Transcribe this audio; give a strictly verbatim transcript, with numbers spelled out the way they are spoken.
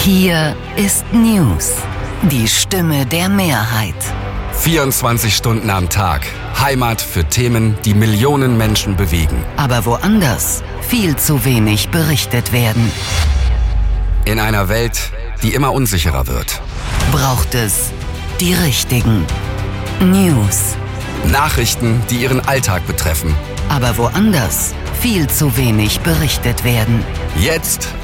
Hier ist News, die Stimme der Mehrheit. vierundzwanzig Stunden am Tag. Heimat für Themen, die Millionen Menschen bewegen. Aber woanders viel zu wenig berichtet werden. In einer Welt, die immer unsicherer wird. Braucht es die richtigen News. Nachrichten, die Ihren Alltag betreffen. Aber woanders viel zu wenig berichtet werden. Jetzt